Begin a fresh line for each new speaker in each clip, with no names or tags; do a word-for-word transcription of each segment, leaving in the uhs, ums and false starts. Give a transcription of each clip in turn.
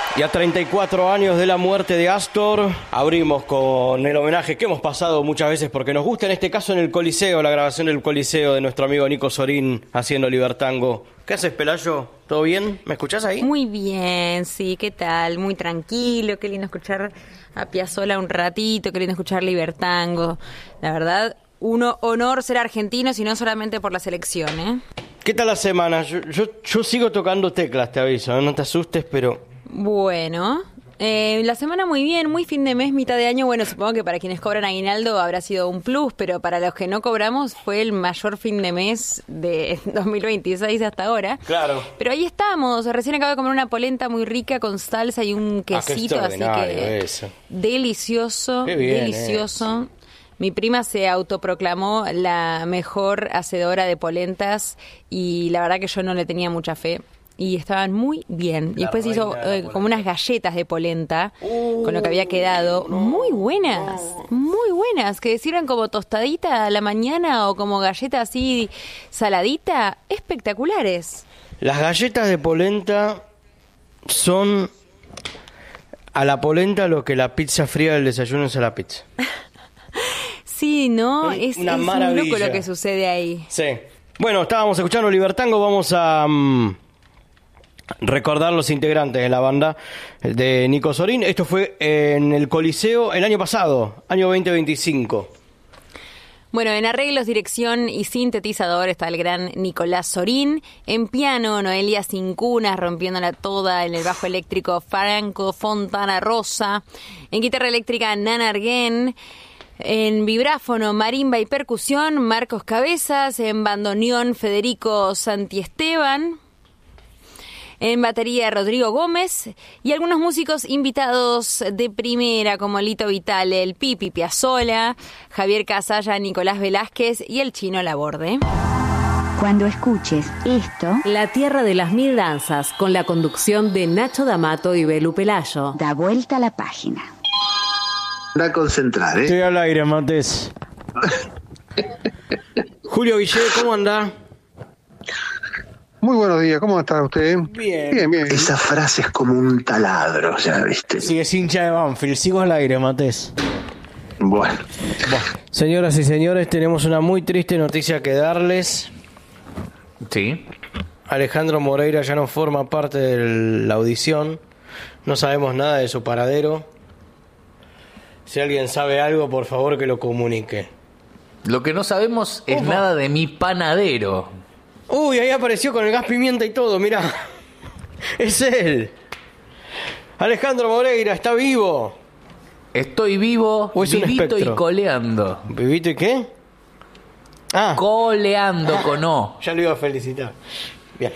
Y a treinta y cuatro años de la muerte de Astor, abrimos con el homenaje que hemos pasado muchas veces porque nos gusta, en este caso en el Coliseo, la grabación del Coliseo de nuestro amigo Nico Sorín haciendo Libertango. ¿Qué haces, Pelayo? ¿Todo bien? ¿Me escuchás ahí?
Muy bien, sí, ¿qué tal? Muy tranquilo, qué lindo escuchar a Piazzolla un ratito, qué lindo escuchar Libertango. La verdad, un honor ser argentino, y no solamente por la selección, ¿eh?
¿Qué tal la semana? Yo, yo, yo sigo tocando teclas, te aviso, ¿eh? No te asustes, pero...
Bueno, eh, la semana muy bien, muy fin de mes, mitad de año. Bueno, supongo que para quienes cobran aguinaldo habrá sido un plus, pero para los que no cobramos fue el mayor fin de mes de dos mil veintiséis hasta ahora.
Claro.
Pero ahí estamos, recién acabo de comer una polenta muy rica con salsa y un quesito,
ah,
así que
eso.
Delicioso,
Qué bien,
delicioso.
Eso.
Mi prima se autoproclamó la mejor hacedora de polentas y la verdad que yo no le tenía mucha fe. Y estaban muy bien. Y después hizo eh, como unas galletas de polenta uh, con lo que había quedado. No, muy buenas, no. muy buenas. Que sirven como tostadita a la mañana o como galleta así saladita. Espectaculares.
Las galletas de polenta son a la polenta lo que la pizza fría del desayuno es a la pizza.
Sí, ¿no?
Es,
es,
una
es
maravilla.
Un loco lo que sucede ahí.
Sí. Bueno, estábamos escuchando Libertango. Vamos a... Um, recordar los integrantes de la banda de Nico Sorín. Esto fue en el Coliseo el año pasado, año veinte veinticinco.
Bueno, en arreglos, dirección y sintetizador está el gran Nicolás Sorín. En piano, Noelia Cincunas, rompiéndola toda. En el bajo eléctrico, Franco Fontana Rosa. En guitarra eléctrica, Nana Arguén. En vibráfono, marimba y percusión, Marcos Cabezas. En bandoneón, Federico Santiesteban. En batería, Rodrigo Gómez, y algunos músicos invitados de primera como Lito Vitale, el Pipi Piazzolla, Javier Casalla, Nicolás Velázquez y el Chino Laborde.
Cuando escuches esto,
La Tierra de las Mil Danzas, con la conducción de Nacho D'Amato y Belu Pelayo.
Da vuelta a la página.
Da a concentrar, ¿eh?
Estoy al aire, Mates. Julio Ville, ¿cómo anda?
Muy buenos días, ¿cómo está usted?
Bien.
Bien, bien.
Esa frase es como un taladro, ya viste.
Sigue hincha de Banfield, sigo al aire, Mates.
Bueno.
bueno. Señoras y señores, tenemos una muy triste noticia que darles.
Sí.
Alejandro Moreira ya no forma parte de la audición. No sabemos nada de su paradero. Si alguien sabe algo, por favor que lo comunique.
Lo que no sabemos es
Ojo.
nada de mi panadero.
Uy, ahí apareció con el gas pimienta y todo, mirá. Es él. Alejandro Moreira, ¿está vivo?
Estoy vivo,
¿O es un
vivito y
espectro?
coleando.
¿Vivito y qué? Ah.
Coleando con O.
Ya lo iba a felicitar. Bien.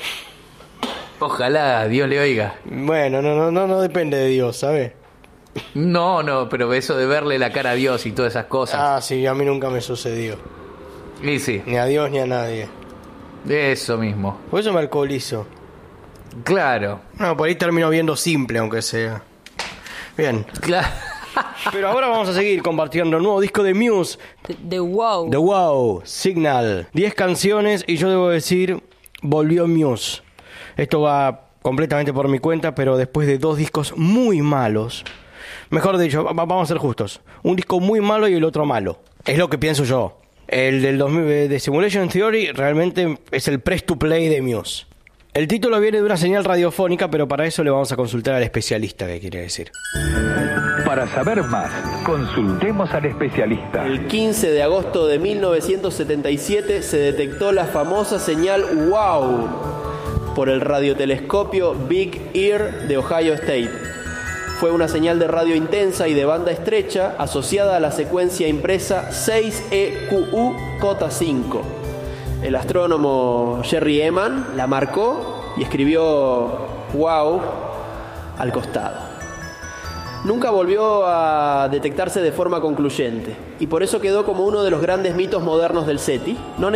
Ojalá Dios le oiga.
Bueno, no, no, no, no depende de Dios, ¿sabes?
No, no, pero eso de verle la cara a Dios y todas esas cosas.
Ah, sí, a mí nunca me sucedió.
Y sí.
Ni a Dios ni a nadie.
Eso mismo.
Por eso me alcoholizo.
Claro.
No, por ahí termino viendo simple, aunque sea. Bien.
Claro.
Pero ahora vamos a seguir compartiendo el nuevo disco de Muse.
The, the Wow.
The Wow, Signal. Diez canciones y yo debo decir, volvió Muse. Esto va completamente por mi cuenta, pero después de dos discos muy malos. Mejor dicho, vamos a ser justos. Un disco muy malo y el otro malo. Es lo que pienso yo. El del dos mil de Simulation Theory realmente es el press to play de Muse. El título viene de una señal radiofónica, pero para eso le vamos a consultar al especialista, ¿qué quiere decir?
Para saber más, consultemos al especialista.
El quince de agosto de mil novecientos setenta y siete se detectó la famosa señal WOW por el radiotelescopio Big Ear de Ohio State. Fue una señal de radio intensa y de banda estrecha asociada a la secuencia impresa seis E Q U Cota cinco. El astrónomo Jerry Eman la marcó y escribió wow al costado. Nunca volvió a detectarse de forma concluyente y por eso quedó como uno de los grandes mitos modernos del SETI, no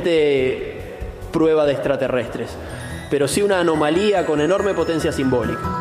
necesariamente prueba de extraterrestres, pero sí una anomalía con enorme potencia simbólica.